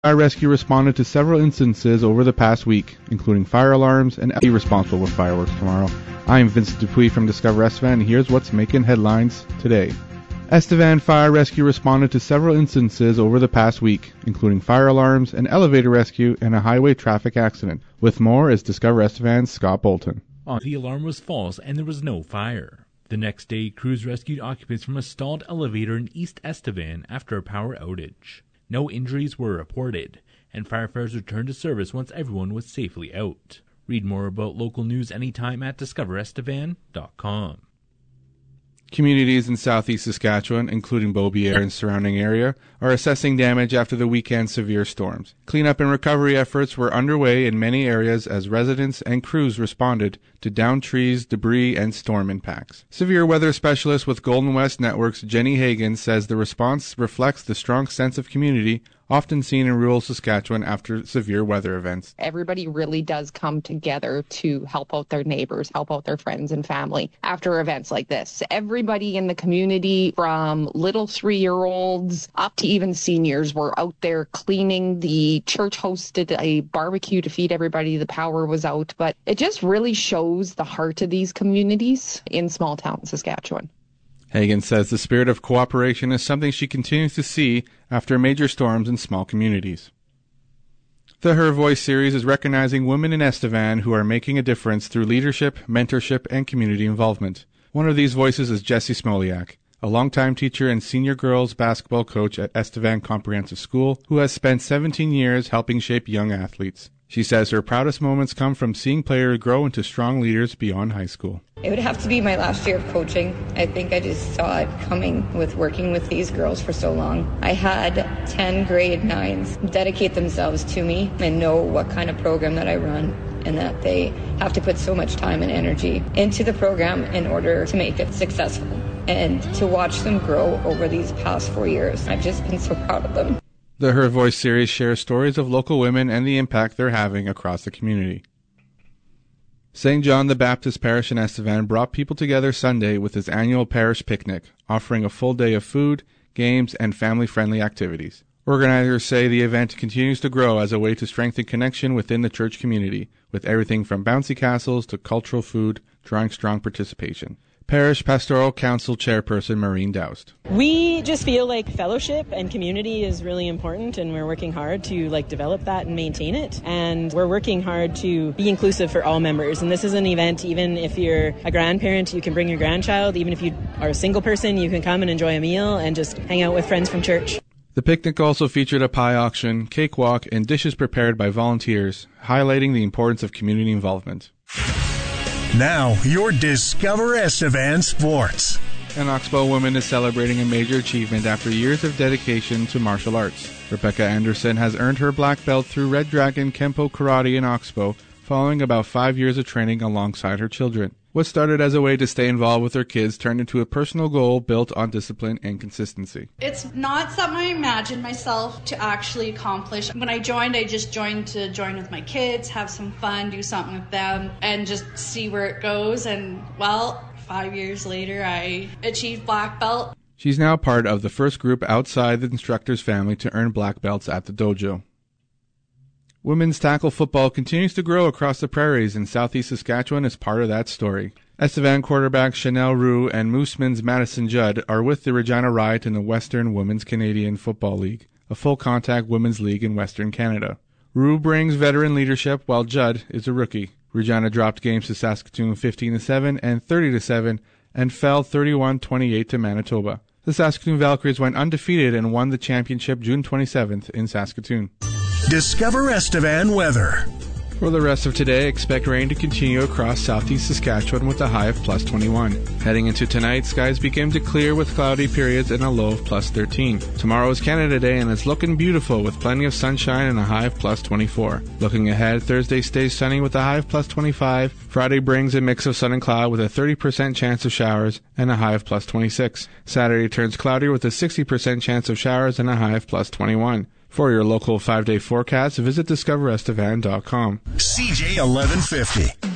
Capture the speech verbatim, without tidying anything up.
Fire rescue responded to several instances over the past week, including fire alarms, and be responsible with fireworks tomorrow. I'm Vincent Dupuis from Discover Estevan, and here's what's making headlines today. Estevan Fire Rescue responded to several instances over the past week, including fire alarms, an elevator rescue, and a highway traffic accident. With more is Discover Estevan's Scott Bolton. The alarm was false and there was no fire. The next day, crews rescued occupants from a stalled elevator in East Estevan after a power outage. No injuries were reported, and firefighters returned to service once everyone was safely out. Read more about local news anytime at discover estevan dot com. Communities in southeast Saskatchewan, including Beaubier and surrounding area, are assessing damage after the weekend's severe storms. Cleanup and recovery efforts were underway in many areas as residents and crews responded to downed trees, debris, and storm impacts. Severe weather specialist with Golden West Networks, Jenny Hagan, says the response reflects the strong sense of community often seen in rural Saskatchewan after severe weather events. Everybody really does come together to help out their neighbors, help out their friends and family after events like this. Everybody in the community, from little three-year-olds up to even seniors, were out there cleaning. The church hosted a barbecue to feed everybody. The power was out, but it just really shows the heart of these communities in small town Saskatchewan. Hagan says the spirit of cooperation is something she continues to see after major storms in small communities. The Her Voice series is recognizing women in Estevan who are making a difference through leadership, mentorship, and community involvement. One of these voices is Jessie Smoliak, a longtime teacher and senior girls basketball coach at Estevan Comprehensive School who has spent seventeen years helping shape young athletes. She says her proudest moments come from seeing players grow into strong leaders beyond high school. It would have to be my last year of coaching. I think I just saw it coming with working with these girls for so long. I had ten grade nines dedicate themselves to me and know what kind of program that I run, and that they have to put so much time and energy into the program in order to make it successful. And to watch them grow over these past four years, I've just been so proud of them. The Her Voice series shares stories of local women and the impact they're having across the community. Saint John the Baptist Parish in Estevan brought people together Sunday with its annual parish picnic, offering a full day of food, games, and family-friendly activities. Organizers say the event continues to grow as a way to strengthen connection within the church community, with everything from bouncy castles to cultural food drawing strong participation. Parish Pastoral Council Chairperson Maureen Doust. We just feel like fellowship and community is really important, and we're working hard to like develop that and maintain it. And we're working hard to be inclusive for all members. And this is an event, even if you're a grandparent, you can bring your grandchild. Even if you are a single person, you can come and enjoy a meal and just hang out with friends from church. The picnic also featured a pie auction, cakewalk, and dishes prepared by volunteers, highlighting the importance of community involvement. Now, your Discover Estevan Sports. An Oxbow woman is celebrating a major achievement after years of dedication to martial arts. Rebecca Anderson has earned her black belt through Red Dragon Kempo Karate in Oxbow, following about five years of training alongside her children. What started as a way to stay involved with her kids turned into a personal goal built on discipline and consistency. It's not something I imagined myself to actually accomplish. When I joined, I just joined to join with my kids, have some fun, do something with them, and just see where it goes. And, well, five years later, I achieved black belt. She's now part of the first group outside the instructor's family to earn black belts at the dojo. Women's tackle football continues to grow across the prairies, and southeast Saskatchewan is part of that story. Estevan quarterback Chanel Roux and Mooseman's Madison Judd are with the Regina Riot in the Western Women's Canadian Football League, a full-contact women's league in Western Canada. Roux brings veteran leadership, while Judd is a rookie. Regina dropped games to Saskatoon fifteen to seven and thirty to seven and fell thirty-one twenty-eight to Manitoba. The Saskatoon Valkyries went undefeated and won the championship June twenty-seventh in Saskatoon. Discover Estevan weather. For the rest of today, expect rain to continue across southeast Saskatchewan with a high of plus twenty-one. Heading into tonight, skies begin to clear with cloudy periods and a low of plus thirteen. Tomorrow is Canada Day and it's looking beautiful with plenty of sunshine and a high of plus twenty-four. Looking ahead, Thursday stays sunny with a high of plus twenty-five. Friday brings a mix of sun and cloud with a thirty percent chance of showers and a high of plus twenty-six. Saturday turns cloudy with a sixty percent chance of showers and a high of plus twenty-one. For your local five-day forecast, visit discover estevan dot com. C J eleven fifty.